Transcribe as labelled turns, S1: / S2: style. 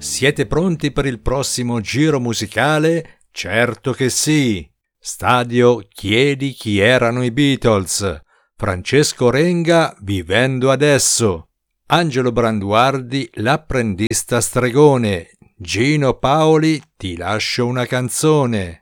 S1: Siete pronti per il prossimo giro musicale? Certo che sì! Stadio Chiedi chi erano i Beatles, Francesco Renga Vivendo adesso, Angelo Branduardi L'apprendista stregone, Gino Paoli Ti lascio una canzone.